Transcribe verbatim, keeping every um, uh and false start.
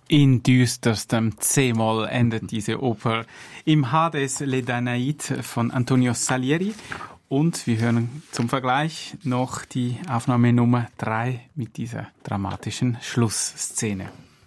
In düsterstem C-Moll endet diese Oper im Hades Les Danaïdes von Antonio Salieri. Und wir hören zum Vergleich noch die Aufnahme Nummer drei mit dieser dramatischen Schlussszene.